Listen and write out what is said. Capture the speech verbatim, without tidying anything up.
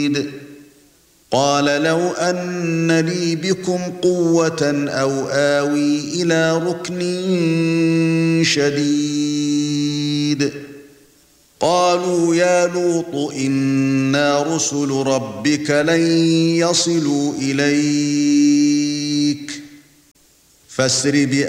قال لو أن لي بكم قوة أو آوي إلى ركن شديد قالوا يا لوط إنا رسل ربك لن يصلوا إليك فاسر